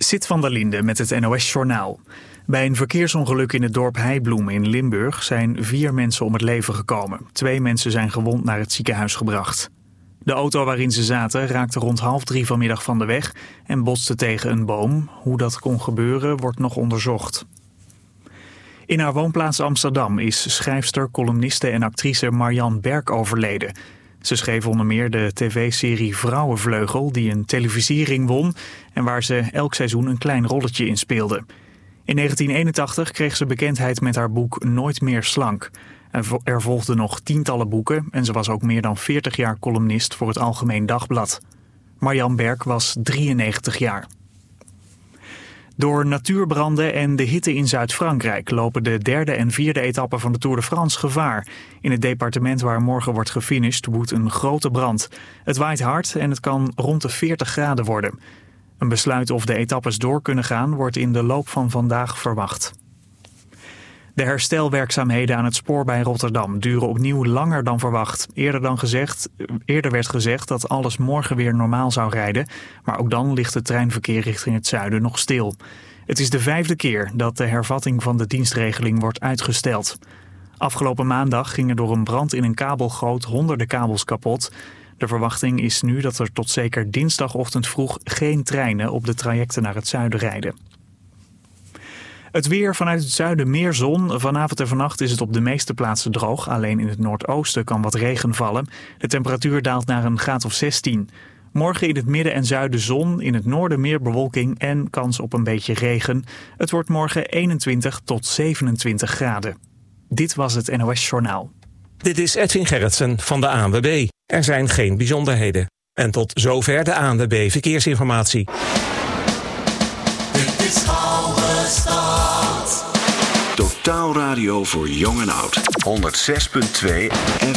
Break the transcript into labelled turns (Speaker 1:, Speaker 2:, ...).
Speaker 1: Sit van der Linde met het NOS-journaal. Bij een verkeersongeluk in het dorp Heibloem in Limburg zijn 4 mensen om het leven gekomen. 2 mensen zijn gewond naar het ziekenhuis gebracht. De auto waarin ze zaten raakte rond 2:30 vanmiddag van de weg en botste tegen een boom. Hoe dat kon gebeuren wordt nog onderzocht. In haar woonplaats Amsterdam is schrijfster, columniste en actrice Marjan Berk overleden. Ze schreef onder meer de tv-serie Vrouwenvleugel, die een televisiering won en waar ze elk seizoen een klein rolletje in speelde. In 1981 kreeg ze bekendheid met haar boek Nooit meer slank. Er volgden nog tientallen boeken en ze was ook meer dan 40 jaar columnist voor het Algemeen Dagblad. Marjan Berk was 93 jaar. Door natuurbranden en de hitte in Zuid-Frankrijk lopen de 3e en 4e etappe van de Tour de France gevaar. In het departement waar morgen wordt gefinished woedt een grote brand. Het waait hard en het kan rond de 40 graden worden. Een besluit of de etappes door kunnen gaan wordt in de loop van vandaag verwacht. De herstelwerkzaamheden aan het spoor bij Rotterdam duren opnieuw langer dan verwacht. Eerder werd gezegd dat alles morgen weer normaal zou rijden, maar ook dan ligt het treinverkeer richting het zuiden nog stil. Het is de 5e keer dat de hervatting van de dienstregeling wordt uitgesteld. Afgelopen maandag gingen door een brand in een kabelgoot honderden kabels kapot. De verwachting is nu dat er tot zeker dinsdagochtend vroeg geen treinen op de trajecten naar het zuiden rijden. Het weer: vanuit het zuiden meer zon. Vanavond en vannacht is het op de meeste plaatsen droog. Alleen in het noordoosten kan wat regen vallen. De temperatuur daalt naar een graad of 16. Morgen in het midden en zuiden zon. In het noorden meer bewolking en kans op een beetje regen. Het wordt morgen 21 tot 27 graden. Dit was het NOS Journaal.
Speaker 2: Dit is Edwin Gerritsen van de ANWB. Er zijn geen bijzonderheden. En tot zover de ANWB Verkeersinformatie.
Speaker 3: Dit is Oude Stad.
Speaker 4: Totaal radio voor jong en oud. 106.2 FM.